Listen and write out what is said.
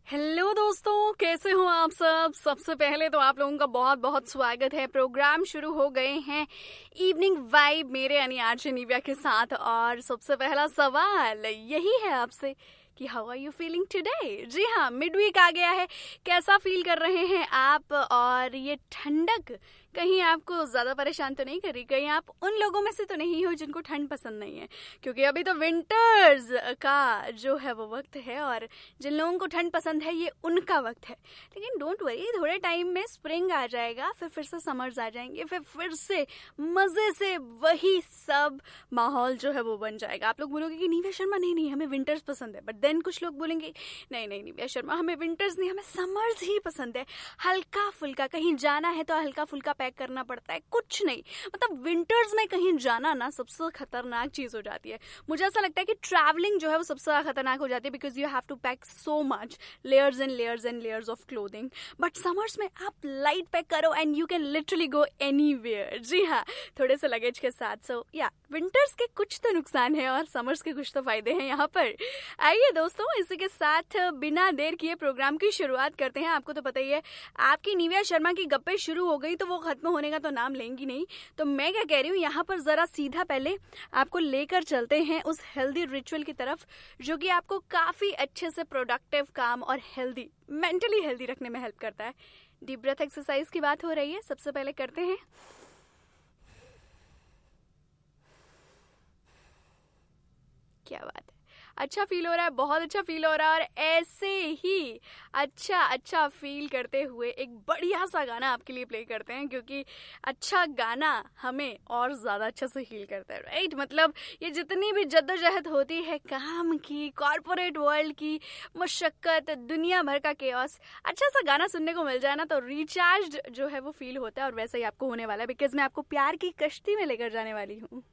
Hello दोस्तों, कैसे हो आप सब। सबसे पहले तो आप लोगों का बहुत बहुत स्वागत है। प्रोग्राम शुरू हो गए हैं इवनिंग वाइब मेरे यानी आरजे निव्या के साथ। और सबसे पहला सवाल यही है आपसे कि how are you feeling today. जी हाँ, मिड वीक आ गया है। कैसा फील कर रहे हैं आप। और ये ठंडक कहीं आपको ज्यादा परेशान तो नहीं कर रही। कहीं आप उन लोगों में से तो नहीं हो जिनको ठंड पसंद नहीं है, क्योंकि अभी तो विंटर्स का जो है वो वक्त है और जिन लोगों को ठंड पसंद है ये उनका वक्त है। लेकिन डोंट वरी, थोड़े टाइम में स्प्रिंग आ जाएगा, फिर से समर्स आ जाएंगे, फिर से मजे से वही सब माहौल जो है वो बन जाएगा। आप लोग बोलोगे कि निव्या शर्मा नहीं नहीं हमें विंटर्स पसंद है, बट देन कुछ लोग बोलेंगे नहीं नहीं निव्या शर्मा हमें विंटर्स नहीं हमें समर्स ही पसंद है। हल्का फुल्का कहीं जाना है तो हल्का फुल्का पैक करना पड़ता है, कुछ नहीं। मतलब विंटर्स में कहीं जाना ना सबसे खतरनाक चीज हो जाती है। मुझे ऐसा लगता है कि ट्रैवलिंग जो है वो सबसे खतरनाक हो जाती है, because you have to pack so much, layers and layers and layers of clothing. But summers में आप लाइट पैक करो and you can literally go anywhere. जी हाँ, थोड़े से लगेज के साथ। सो या विंटर्स के कुछ तो नुकसान है और समर्स के कुछ तो फायदे हैं यहाँ पर। आइए दोस्तों, इसी के साथ बिना देर किए प्रोग्राम की शुरुआत करते हैं। आपको तो पता ही है, आपकी निव्या शर्मा की गप्पे शुरू हो गई तो वो खत्म होने का तो नाम लेंगी नहीं। तो मैं क्या कह रही हूँ, यहाँ पर जरा सीधा पहले आपको लेकर चलते हैं उस हेल्दी रिचुअल की तरफ जो कि आपको काफी अच्छे से प्रोडक्टिव, काम और हेल्दी, मेंटली हेल्दी रखने में हेल्प करता है। डीप ब्रेथ एक्सरसाइज की बात हो रही है, सबसे पहले करते हैं। क्या बात है, अच्छा फील हो रहा है, बहुत अच्छा फील हो रहा है। और ऐसे ही अच्छा फील करते हुए एक बढ़िया सा गाना आपके लिए प्ले करते हैं, क्योंकि अच्छा गाना हमें और ज्यादा अच्छा से हील करता है, राइट। मतलब ये जितनी भी जद्दोजहद होती है काम की, कॉर्पोरेट वर्ल्ड की मशक्कत, दुनिया भर का केओस, अच्छा सा गाना सुनने को मिल जाए ना तो रिचार्ज जो है वो फील होता है। और वैसा ही आपको होने वाला है, बिकॉज मैं आपको प्यार की कश्ती में लेकर जाने वाली हूँ।